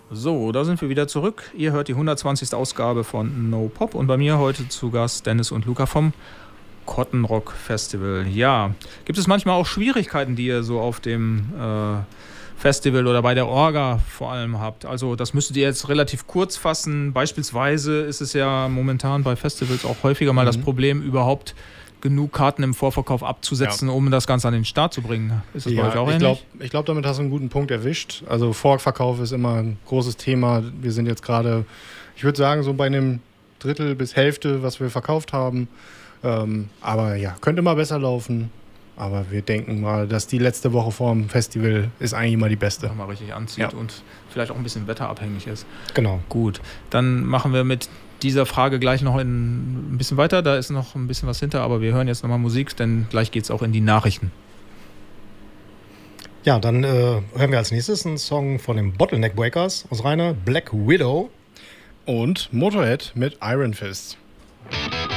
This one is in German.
So, da sind wir wieder zurück. Ihr hört die 120. Ausgabe von No Pop und bei mir heute zu Gast Dennis und Luca vom Cotton Rock Festival. Ja, gibt es manchmal auch Schwierigkeiten, die ihr so auf dem Festival oder bei der Orga vor allem habt? Also das müsstet ihr jetzt relativ kurz fassen. Beispielsweise ist es ja momentan bei Festivals auch häufiger mal das Problem, überhaupt genug Karten im Vorverkauf abzusetzen, um das Ganze an den Start zu bringen. Ist das bei euch auch ähnlich? Ich glaube, damit hast du einen guten Punkt erwischt. Also Vorverkauf ist immer ein großes Thema. Wir sind jetzt gerade, ich würde sagen, so bei einem Drittel bis Hälfte, was wir verkauft haben. Aber ja, könnte immer besser laufen. Aber wir denken mal, dass die letzte Woche vor dem Festival ist eigentlich immer die beste. Mal richtig anzieht und vielleicht auch ein bisschen wetterabhängig ist. Genau. Gut, dann machen wir mit dieser Frage gleich noch ein bisschen weiter. Da ist noch ein bisschen was hinter, aber wir hören jetzt nochmal Musik, denn gleich geht es auch in die Nachrichten. Ja, dann hören wir als nächstes einen Song von den Bottleneck Breakers aus Rainer, Black Widow. Und Motorhead mit Iron Fist.